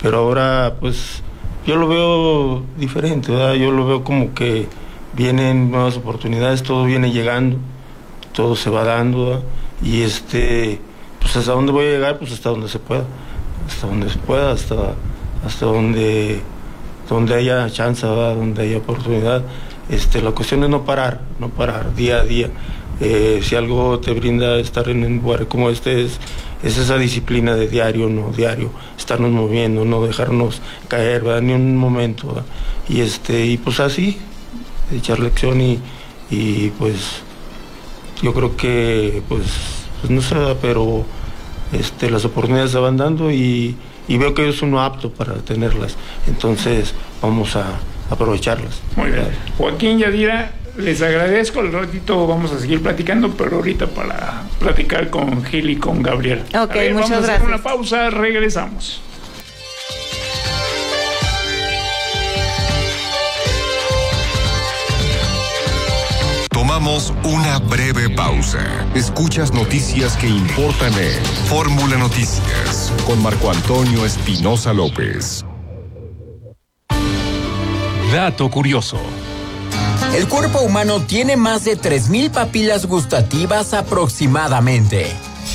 pero ahora pues yo lo veo diferente, ¿verdad? Yo lo veo como que vienen nuevas oportunidades, todo viene llegando, todo se va dando, ¿verdad? Y pues hasta dónde voy a llegar, pues hasta donde se pueda, hasta donde haya chance, ¿verdad? Donde haya oportunidad. La cuestión es no parar día a día. Si algo te brinda estar en un lugar como es esa disciplina de diario, estarnos moviendo, no dejarnos caer, ¿verdad? Ni un momento, ¿verdad? Y pues así, echar lección y pues yo creo que pues no sé, pero las oportunidades se van dando y veo que es uno apto para tenerlas, entonces vamos a aprovecharlas. Muy bien. Joaquín, Yadira, les agradezco. Al ratito vamos a seguir platicando, pero ahorita para platicar con Gil y con Gabriel. Ok, vamos muchas a hacer gracias. una pausa, regresamos. Tomamos una breve pausa. Escuchas noticias que importan en Fórmula Noticias con Marco Antonio Espinosa López. Dato curioso. El cuerpo humano tiene más de 3,000 papilas gustativas aproximadamente.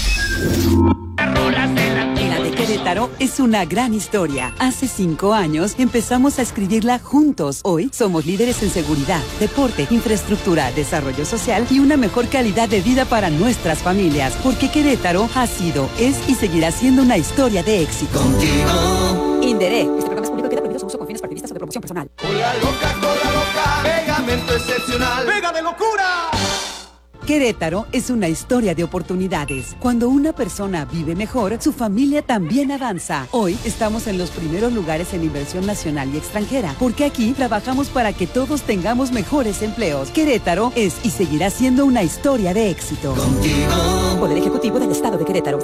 La de Querétaro es una gran historia. Hace 5 años empezamos a escribirla juntos. Hoy somos líderes en seguridad, deporte, infraestructura, desarrollo social y una mejor calidad de vida para nuestras familias. Porque Querétaro ha sido, es y seguirá siendo una historia de éxito. Contigo. Inderé. Este programa es público y queda prohibido su uso con fines partidistas o de promoción personal. Cola loca, pegamento excepcional, pega de locura. Querétaro es una historia de oportunidades. Cuando una persona vive mejor, su familia también avanza. Hoy estamos en los primeros lugares en inversión nacional y extranjera, porque aquí trabajamos para que todos tengamos mejores empleos. Querétaro es y seguirá siendo una historia de éxito. Contigo. Poder Ejecutivo del Estado de Querétaro.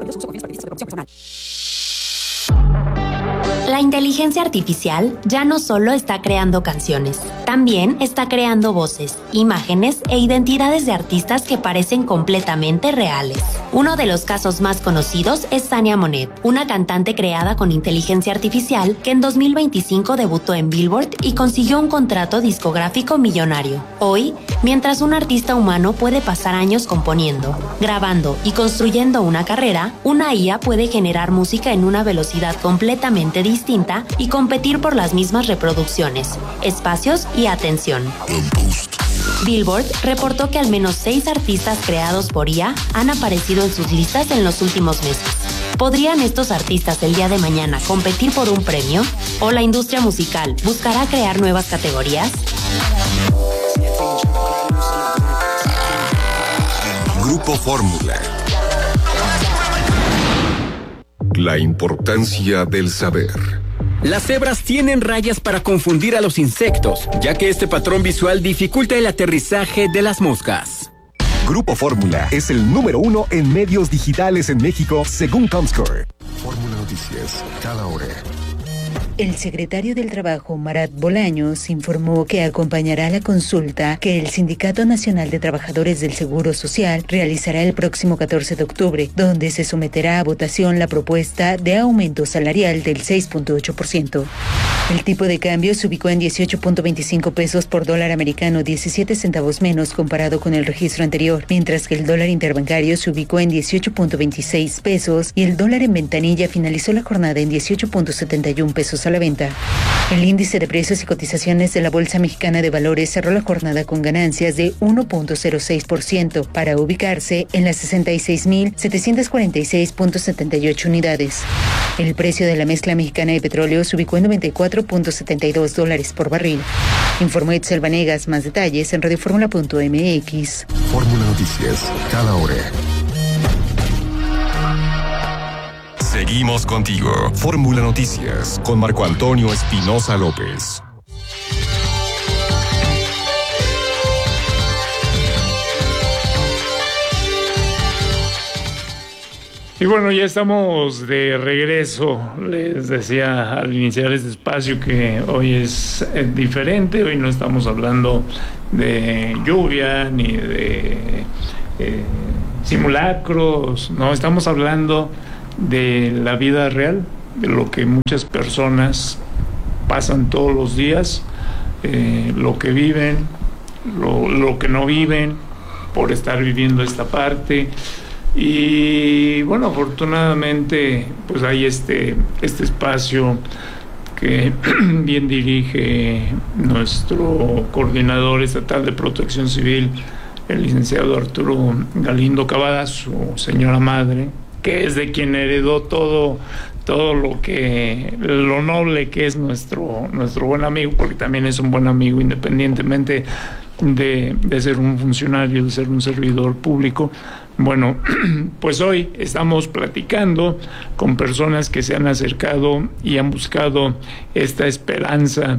La inteligencia artificial ya no solo está creando canciones, también está creando voces, imágenes e identidades de artistas que parecen completamente reales. Uno de los casos más conocidos es Tania Monet, una cantante creada con inteligencia artificial que en 2025 debutó en Billboard y consiguió un contrato discográfico millonario. Hoy, mientras un artista humano puede pasar años componiendo, grabando y construyendo una carrera, una IA puede generar música en una velocidad completamente distinta y competir por las mismas reproducciones, espacios y atención. Billboard reportó que al menos 6 artistas creados por IA han aparecido en sus listas en los últimos meses. ¿Podrían estos artistas el día de mañana competir por un premio? ¿O la industria musical buscará crear nuevas categorías? Grupo Fórmula. La importancia del saber. Las cebras tienen rayas para confundir a los insectos, ya que este patrón visual dificulta el aterrizaje de las moscas. Grupo Fórmula es el número 1 en medios digitales en México, según Comscore. Fórmula Noticias, cada hora. El secretario del Trabajo, Marat Bolaños, informó que acompañará la consulta que el Sindicato Nacional de Trabajadores del Seguro Social realizará el próximo 14 de octubre, donde se someterá a votación la propuesta de aumento salarial del 6.8%. El tipo de cambio se ubicó en 18.25 pesos por dólar americano, 17 centavos menos comparado con el registro anterior, mientras que el dólar interbancario se ubicó en 18.26 pesos y el dólar en ventanilla finalizó la jornada en 18.71 pesos a la venta. El índice de precios y cotizaciones de la Bolsa Mexicana de Valores cerró la jornada con ganancias de 1.06% para ubicarse en las 66.746.78 unidades. El precio de la mezcla mexicana de petróleo se ubicó en $94.72 por barril. Informó Itzel Vanegas. Más detalles en radioformula.mx. Fórmula Noticias, cada hora. Seguimos contigo. Fórmula Noticias con Marco Antonio Espinosa López. Y bueno, ya estamos de regreso. Les decía al iniciar este espacio que hoy es diferente. Hoy no estamos hablando de lluvia ni de simulacros. No, estamos hablando de la vida real, lo que muchas personas pasan todos los días, lo que viven, lo que no viven por estar viviendo esta parte. Y bueno, afortunadamente pues hay este espacio que bien dirige nuestro coordinador estatal de Protección Civil, el licenciado Arturo Galindo Cavada, su señora madre, que es de quien heredó todo lo noble que es nuestro buen amigo, porque también es un buen amigo independientemente de ser un funcionario, de ser un servidor público. Bueno, pues hoy estamos platicando con personas que se han acercado y han buscado esta esperanza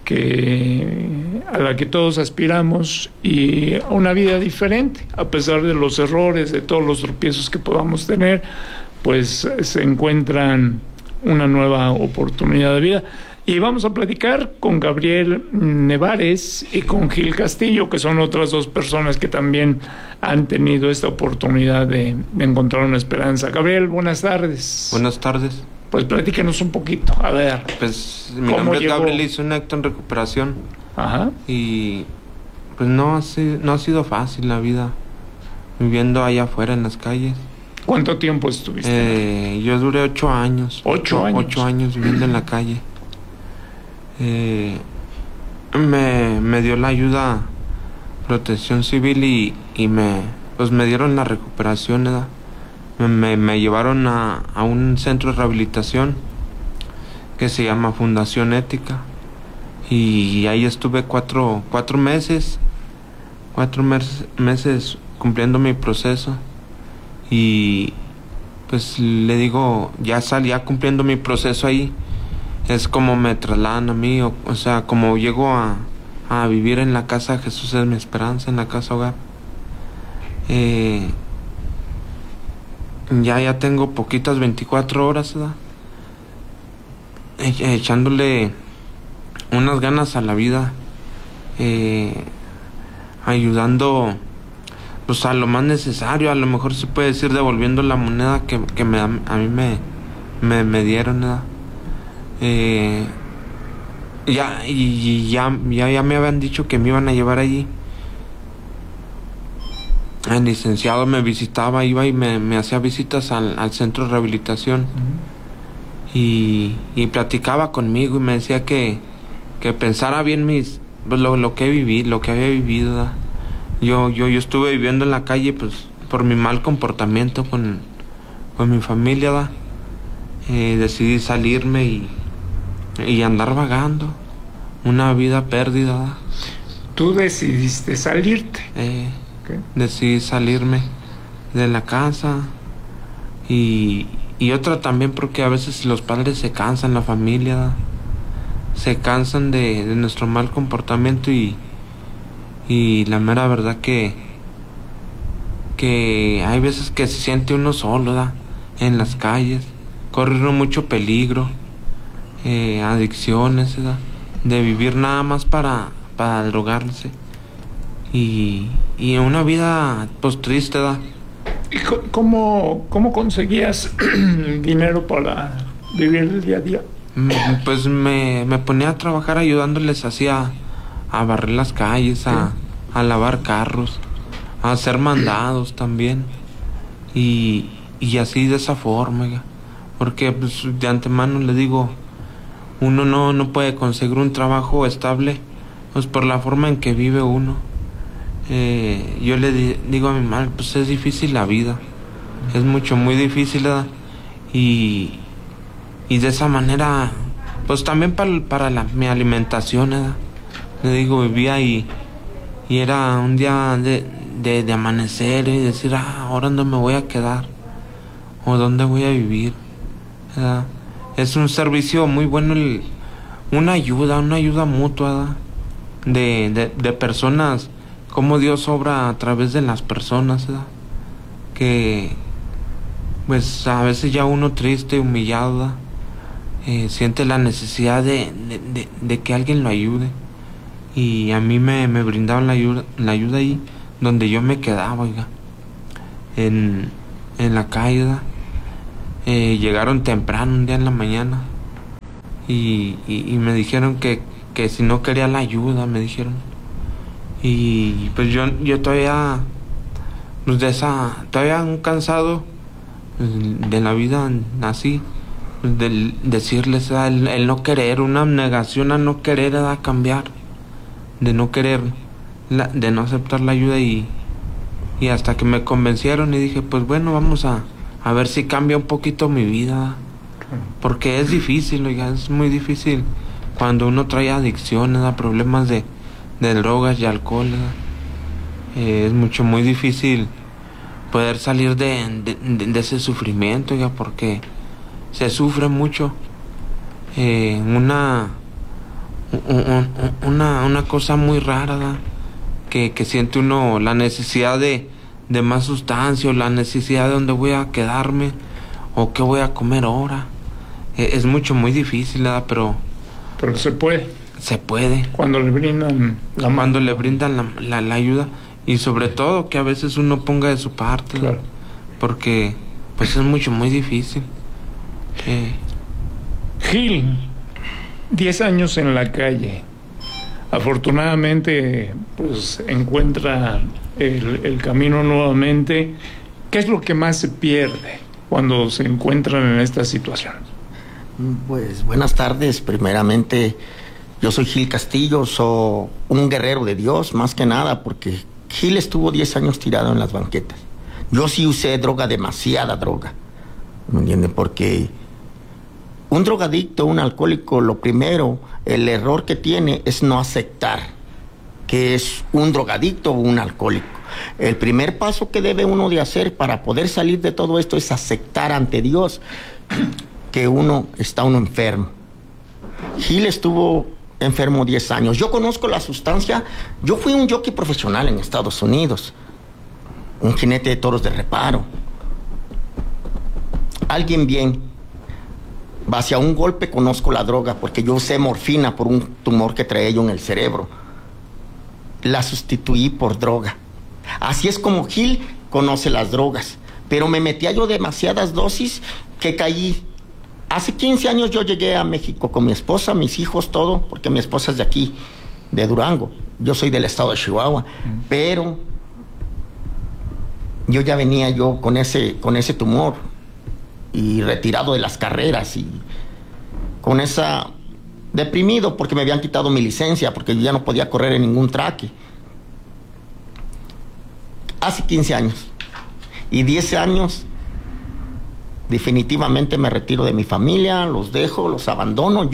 a la que todos aspiramos, y a una vida diferente, a pesar de los errores, de todos los tropiezos que podamos tener, pues se encuentran una nueva oportunidad de vida. Y vamos a platicar con Gabriel Nevares y con Gil Castillo, que son otras dos personas que también han tenido esta oportunidad de encontrar una esperanza. Gabriel, buenas tardes. Buenas tardes. Pues platícanos un poquito, a ver. Pues mi nombre es Gabriel, hice un acto en recuperación. Ajá. Y pues no ha sido fácil la vida, viviendo allá afuera en las calles. ¿Cuánto tiempo estuviste? Yo duré 8 años. 8 años. 8 años viviendo en la calle. Me dio la ayuda Protección Civil y me dieron la recuperación, ¿verdad? Me llevaron a un centro de rehabilitación que se llama Fundación Ética, y ahí estuve 4 meses cumpliendo mi proceso. Y pues le digo, ya cumpliendo mi proceso ahí, es como me trasladan a mí, o sea, como llego a vivir en la casa Jesús es mi esperanza, en la casa hogar. Ya tengo poquitas 24 horas, ¿verdad? Echándole unas ganas a la vida, ayudando pues a lo más necesario, a lo mejor se puede decir devolviendo la moneda que a mí me dieron, ¿verdad? Ya me habían dicho que me iban a llevar allí. El licenciado me visitaba, iba y me hacía visitas al centro de rehabilitación. Y platicaba conmigo y me decía que pensara bien lo que había vivido, ¿verdad? Yo estuve viviendo en la calle pues por mi mal comportamiento con mi familia, ¿verdad? Decidí salirme y andar vagando, una vida perdida, ¿verdad? ¿Tú decidiste salirte? Okay. Decidí salirme de la casa y otra también porque a veces los padres se cansan, la familia, ¿verdad? Se cansan de nuestro mal comportamiento y la mera verdad que hay veces que se siente uno solo, ¿verdad? En las calles, corre uno mucho peligro, adicciones, ¿verdad? De vivir nada más para drogarse y una vida pues triste, ¿verdad? ¿Y cómo conseguías dinero para vivir el día a día? Pues me ponía a trabajar ayudándoles así a barrer las calles, a lavar carros, a hacer mandados también, y así de esa forma, porque pues, de antemano le digo, uno no puede conseguir un trabajo estable pues por la forma en que vive uno. Yo le digo a mi madre, pues es difícil la vida, es muy difícil, ¿verdad? Y de esa manera pues también para mi alimentación, ¿verdad? Le digo, vivía y era un día de amanecer y decir, ahora dónde me voy a quedar o dónde voy a vivir, ¿verdad? Es un servicio muy bueno, una ayuda mutua, ¿verdad? De personas, cómo Dios obra a través de las personas, ¿verdad? Que pues a veces ya uno triste, humillado, ¿verdad? Siente la necesidad de que alguien lo ayude, y a mí me brindaban la ayuda ahí donde yo me quedaba, oiga, en la calle, ¿verdad? llegaron temprano un día en la mañana y me dijeron que si no quería la ayuda, me dijeron. Y pues yo todavía, pues todavía un cansado de la vida así, de decirles el no querer, una negación a no querer, a cambiar, de no querer, de no aceptar la ayuda y hasta que me convencieron y dije, pues bueno, vamos a ver si cambia un poquito mi vida, porque es difícil, oiga, es muy difícil cuando uno trae adicciones, problemas de drogas y alcohol, es muy difícil poder salir de ese sufrimiento, oiga, porque se sufre mucho. Una cosa muy rara, ¿verdad? Que siente uno la necesidad de más sustancia, o la necesidad de dónde voy a quedarme o qué voy a comer ahora. Es muy difícil, ¿verdad? Pero se puede. Se puede. Cuando le brindan la mano. Cuando le brindan la ayuda. Y sobre todo que a veces uno ponga de su parte. Claro. Porque pues es muy difícil. Gil, 10 años en la calle. Afortunadamente, pues encuentra el camino nuevamente. ¿Qué es lo que más se pierde cuando se encuentran en esta situación? Pues buenas tardes. Primeramente, yo soy Gil Castillo, soy un guerrero de Dios, más que nada, porque Gil estuvo 10 años tirado en las banquetas. Yo sí usé droga, demasiada droga, ¿me entienden? Porque un drogadicto, un alcohólico, lo primero, el error que tiene es no aceptar que es un drogadicto o un alcohólico. El primer paso que debe uno de hacer para poder salir de todo esto es aceptar ante Dios que está enfermo. Gil estuvo enfermo 10 años. Yo conozco la sustancia. Yo fui un jockey profesional en Estados Unidos, un jinete de toros de reparo. Alguien bien, hacia un golpe conozco la droga, porque yo usé morfina por un tumor que traía yo en el cerebro. La sustituí por droga. Así es como Gil conoce las drogas. Pero me metía yo demasiadas dosis que caí. Hace 15 años yo llegué a México con mi esposa, mis hijos, todo, porque mi esposa es de aquí, de Durango. Yo soy del estado de Chihuahua. Pero yo ya venía con ese tumor y retirado de las carreras y con esa deprimido porque me habían quitado mi licencia, porque yo ya no podía correr en ningún traque. Hace 15 años y 10 años definitivamente me retiro de mi familia, los dejo, los abandono,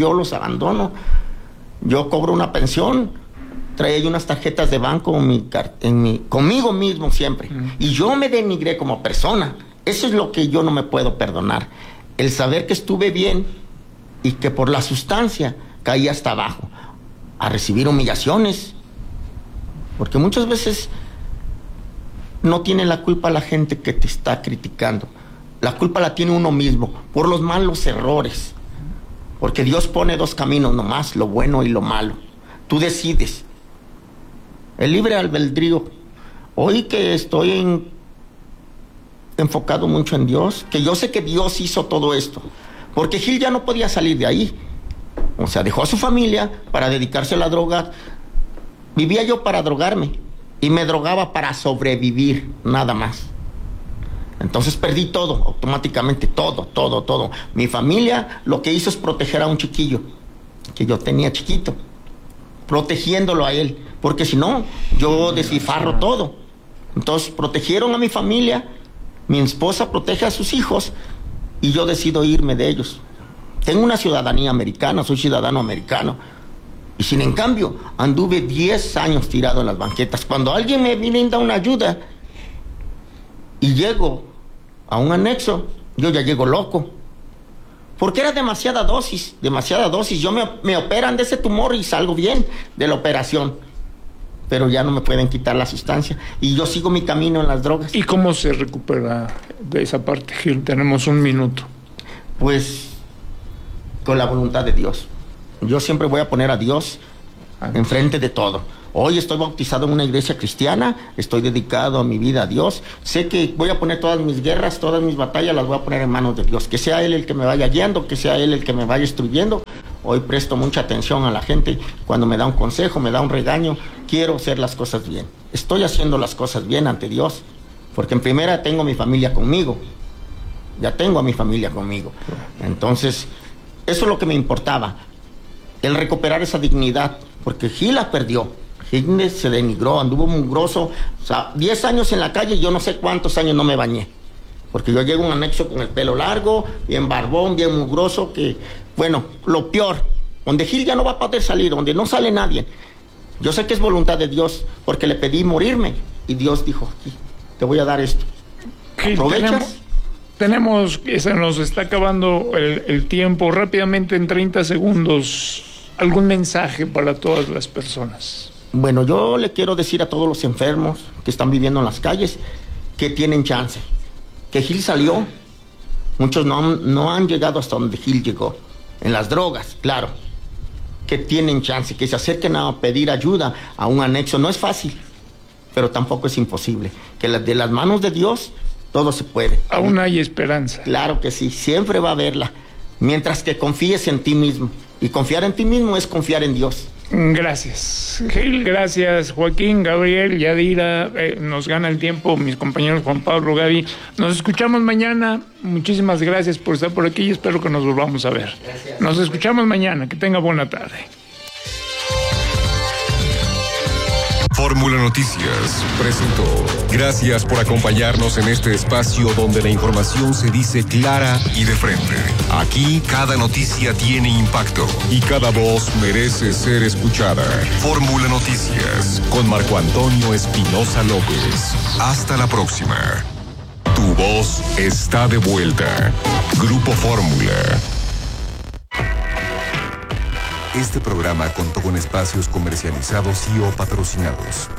yo cobro una pensión, traía yo unas tarjetas de banco conmigo mismo siempre, y yo me denigré como persona. Eso es lo que yo no me puedo perdonar, el saber que estuve bien y que por la sustancia caí hasta abajo, a recibir humillaciones, porque muchas veces no tiene la culpa la gente que te está criticando. La culpa la tiene uno mismo por los malos errores, porque Dios pone dos caminos nomás, lo bueno y lo malo. Tú decides. El libre albedrío. Hoy que estoy enfocado mucho en Dios, que yo sé que Dios hizo todo esto, porque Gil ya no podía salir de ahí. O sea, dejó a su familia para dedicarse a la droga. Vivía yo para drogarme y me drogaba para sobrevivir, nada más. Entonces perdí todo, automáticamente, todo. Mi familia lo que hizo es proteger a un chiquillo que yo tenía chiquito, protegiéndolo a él, porque si no, yo desfifarro todo. Entonces protegieron a mi familia, mi esposa protege a sus hijos y yo decido irme de ellos. Tengo una ciudadanía americana, soy ciudadano americano, y sin en cambio anduve 10 años tirado en las banquetas. Cuando alguien me brinda una ayuda y llego a un anexo, yo ya llego loco, porque era demasiada dosis. Yo me operan de ese tumor y salgo bien de la operación, pero ya no me pueden quitar la sustancia y yo sigo mi camino en las drogas. ¿Y cómo se recupera de esa parte, Gil? Tenemos un minuto. Pues con la voluntad de Dios. Yo siempre voy a poner a Dios enfrente de todo. Hoy estoy bautizado en una iglesia cristiana, estoy dedicado a mi vida a Dios. Sé que voy a poner todas mis guerras, todas mis batallas, las voy a poner en manos de Dios. Que sea Él el que me vaya guiando, que sea Él el que me vaya instruyendo. Hoy presto mucha atención a la gente cuando me da un consejo, me da un regaño. Quiero hacer las cosas bien. Estoy haciendo las cosas bien ante Dios, porque en primera tengo mi familia conmigo. Ya tengo a mi familia conmigo. Entonces, eso es lo que me importaba, el recuperar esa dignidad, porque Gil la perdió. Gil se denigró, anduvo mugroso. O sea, 10 años en la calle, yo no sé cuántos años no me bañé. Porque yo llego a un anexo con el pelo largo, bien barbón, bien mugroso, que, bueno, lo peor, donde Gil ya no va a poder salir, donde no sale nadie. Yo sé que es voluntad de Dios, porque le pedí morirme, y Dios dijo, te voy a dar esto. Gil, ¿aprovechas? Tenemos, se nos está acabando el tiempo. Rápidamente, en 30 segundos, ¿algún mensaje para todas las personas? Bueno, yo le quiero decir a todos los enfermos que están viviendo en las calles que tienen chance. Que Gil salió. Muchos no han llegado hasta donde Gil llegó. En las drogas, claro. Que tienen chance, que se acerquen a pedir ayuda a un anexo. No es fácil, pero tampoco es imposible. Que de las manos de Dios todo se puede. Aún hay esperanza. Claro que sí, siempre va a haberla. Mientras que confíes en ti mismo. Y confiar en ti mismo es confiar en Dios. Gracias, Gil, gracias, Joaquín, Gabriel, Yadira, nos gana el tiempo, mis compañeros Juan Pablo, Gaby. Nos escuchamos mañana. Muchísimas gracias por estar por aquí y espero que nos volvamos a ver. Gracias. Nos escuchamos mañana. Que tenga buena tarde. Fórmula Noticias presentó. Gracias por acompañarnos en este espacio donde la información se dice clara y de frente. Aquí cada noticia tiene impacto y cada voz merece ser escuchada. Fórmula Noticias con Marco Antonio Espinosa López. Hasta la próxima. Tu voz está de vuelta. Grupo Fórmula. Este programa contó con espacios comercializados y o patrocinados.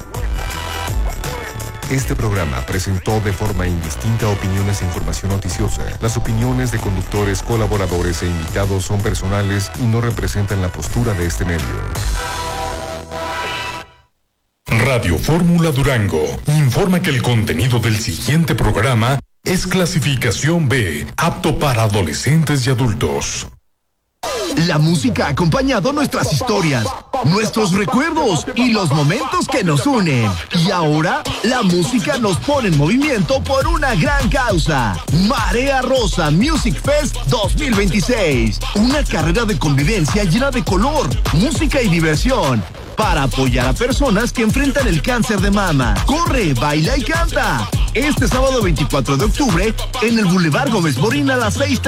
Este programa presentó de forma indistinta opiniones e información noticiosa. Las opiniones de conductores, colaboradores e invitados son personales y no representan la postura de este medio. Radio Fórmula Durango informa que el contenido del siguiente programa es clasificación B, apto para adolescentes y adultos. La música ha acompañado nuestras historias, nuestros recuerdos y los momentos que nos unen. Y ahora, la música nos pone en movimiento por una gran causa. Marea Rosa Music Fest 2026. Una carrera de convivencia llena de color, música y diversión, para apoyar a personas que enfrentan el cáncer de mama. Corre, baila y canta. Este sábado 24 de octubre, en el Boulevard Gómez Morín a las 6:30.